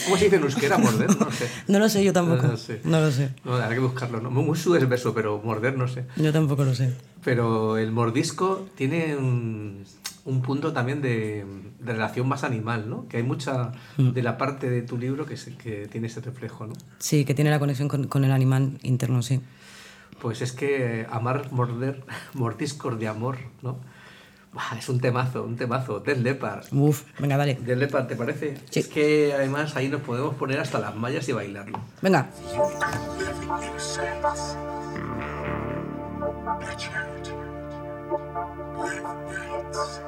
¿Cómo se dice en euskera? Morder, no sé. No lo sé, yo tampoco. No sé. No lo sé. No, habrá que buscarlo. ¿No? Musu es beso, pero morder no sé. Yo tampoco lo sé. Pero el mordisco tiene un punto también de relación más animal, ¿no? Que hay mucha de la parte de tu libro que tiene ese reflejo, ¿no? Sí, que tiene la conexión con el animal interno, sí. Pues es que amar, morder, mordiscos de amor, ¿no? Buah, es un temazo. Death Leppard. Uf, venga, dale. Death Leppard, ¿te parece? Sí. Es que además ahí nos podemos poner hasta las mallas y bailarlo. Venga.